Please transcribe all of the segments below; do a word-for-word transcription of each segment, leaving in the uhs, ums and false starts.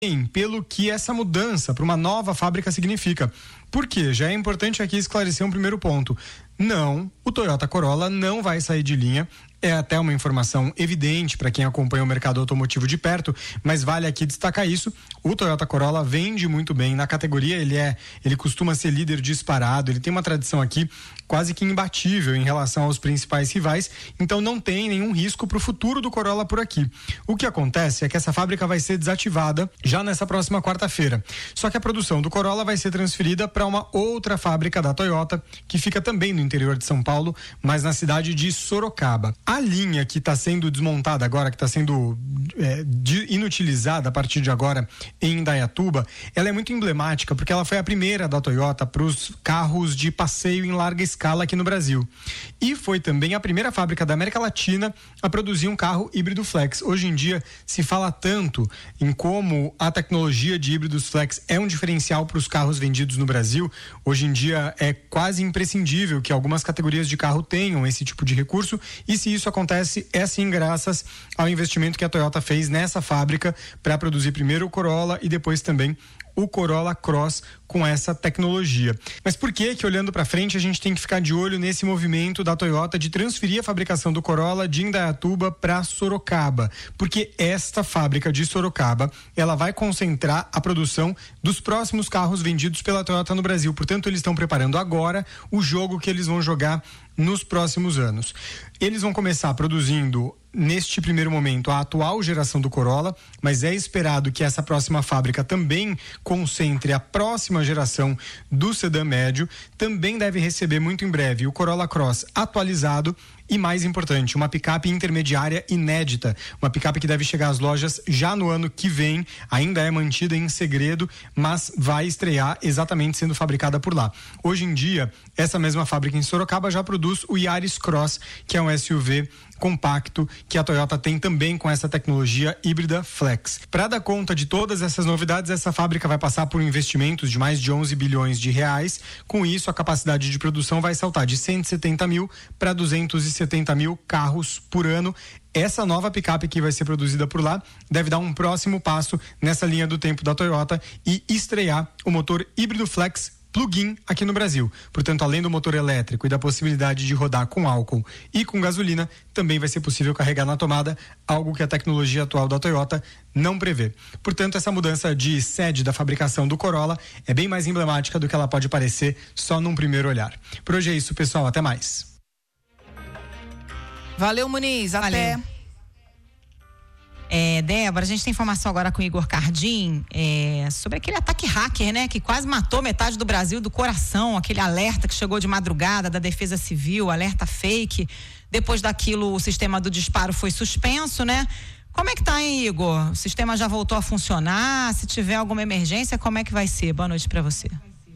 pelo que essa mudança para uma nova fábrica significa. Por quê? Já é importante aqui esclarecer um primeiro ponto. Não, o Toyota Corolla não vai sair de linha. É até uma informação evidente para quem acompanha o mercado automotivo de perto, mas vale aqui destacar isso. O Toyota Corolla vende muito bem na categoria, ele é, ele costuma ser líder disparado, ele tem uma tradição aqui quase que imbatível em relação aos principais rivais, então não tem nenhum risco para o futuro do Corolla por aqui. O que acontece é que essa fábrica vai ser desativada já nessa próxima quarta-feira. Só que a produção do Corolla vai ser transferida para uma outra fábrica da Toyota, que fica também no interior de São Paulo, mas na cidade de Sorocaba. A linha que está sendo desmontada agora, que está sendo é, de, inutilizada a partir de agora em Indaiatuba, ela é muito emblemática porque ela foi a primeira da Toyota para os carros de passeio em larga escala aqui no Brasil. E foi também a primeira fábrica da América Latina a produzir um carro híbrido flex. Hoje em dia se fala tanto em como a tecnologia de híbridos flex é um diferencial para os carros vendidos no Brasil. Hoje em dia é quase imprescindível que algumas categorias de carro tenham esse tipo de recurso, e se isso acontece é sim graças ao investimento que a Toyota fez nessa fábrica para produzir primeiro o Corolla e depois também o Corolla Cross com essa tecnologia. Mas por que que olhando para frente a gente tem que ficar de olho nesse movimento da Toyota de transferir a fabricação do Corolla de Indaiatuba para Sorocaba? Porque esta fábrica de Sorocaba, ela vai concentrar a produção dos próximos carros vendidos pela Toyota no Brasil. Portanto, eles estão preparando agora o jogo que eles vão jogar nos próximos anos. Eles vão começar produzindo neste primeiro momento a atual geração do Corolla, mas é esperado que essa próxima fábrica também concentre a próxima geração do sedã médio. Também deve receber muito em breve o Corolla Cross atualizado e, mais importante, uma picape intermediária inédita, uma picape que deve chegar às lojas já no ano que vem, ainda é mantida em segredo, mas vai estrear exatamente sendo fabricada por lá. Hoje em dia, essa mesma fábrica em Sorocaba já produz o Yaris Cross, que é um S U V compacto que a Toyota tem também com essa tecnologia híbrida flex. Para dar conta de todas essas novidades, essa fábrica vai passar por investimentos de mais de onze bilhões de reais. Com isso, a capacidade de produção vai saltar de cento e setenta mil para duzentos e setenta mil carros por ano. Essa nova picape que vai ser produzida por lá deve dar um próximo passo nessa linha do tempo da Toyota e estrear o motor híbrido flex plug-in aqui no Brasil. Portanto, além do motor elétrico e da possibilidade de rodar com álcool e com gasolina, também vai ser possível carregar na tomada, algo que a tecnologia atual da Toyota não prevê. Portanto, essa mudança de sede da fabricação do Corolla é bem mais emblemática do que ela pode parecer só num primeiro olhar. Por hoje é isso, pessoal. Até mais. Valeu, Muniz. Até. Valeu. É, Débora, a gente tem informação agora com o Igor Cardim é, sobre aquele ataque hacker, né? Que quase matou metade do Brasil do coração, aquele alerta que chegou de madrugada da Defesa Civil, alerta fake. Depois daquilo, o sistema do disparo foi suspenso, né? Como é que tá, hein, Igor? O sistema já voltou a funcionar? Se tiver alguma emergência, como é que vai ser? Boa noite para você.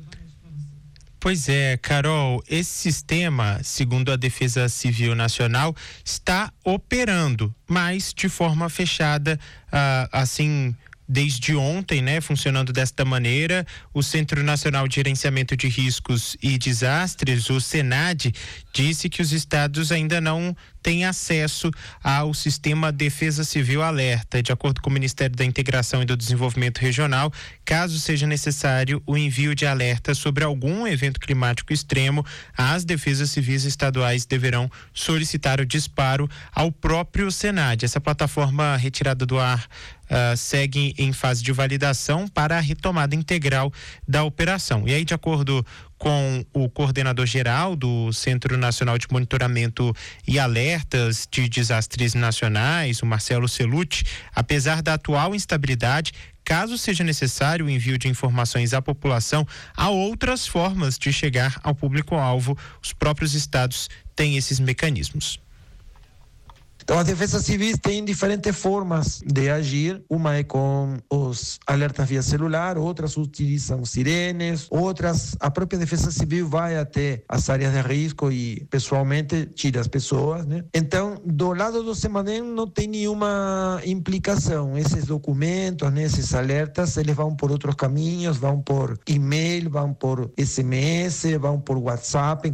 Pois é, Carol, esse sistema, segundo a Defesa Civil Nacional, está operando, mas de forma fechada, ah, assim, desde ontem, né, funcionando desta maneira. O Centro Nacional de Gerenciamento de Riscos e Desastres, o SENAD, disse que os estados ainda não têm acesso ao sistema Defesa Civil Alerta. De acordo com o Ministério da Integração e do Desenvolvimento Regional, caso seja necessário o envio de alerta sobre algum evento climático extremo, as defesas civis estaduais deverão solicitar o disparo ao próprio SENAD. Essa plataforma retirada do ar Uh, segue em fase de validação para a retomada integral da operação. E aí, de acordo com o coordenador geral do Centro Nacional de Monitoramento e Alertas de Desastres Nacionais, o Marcelo Celucci, apesar da atual instabilidade, caso seja necessário o envio de informações à população, há outras formas de chegar ao público-alvo. Os próprios estados têm esses mecanismos. Então, as defesas civis têm diferentes formas de agir. Uma é com os alertas via celular, outras utilizam sirenes, outras, a própria defesa civil vai até as áreas de risco e pessoalmente tira as pessoas, né? Então, do lado do SEMADEM não tem nenhuma implicação. Esses documentos, né, esses alertas, eles vão por outros caminhos, vão por e-mail, vão por S M S, vão por WhatsApp.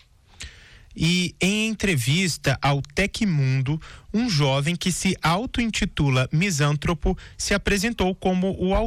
E em entrevista ao Tecmundo, um jovem que se auto-intitula misântropo se apresentou como o autor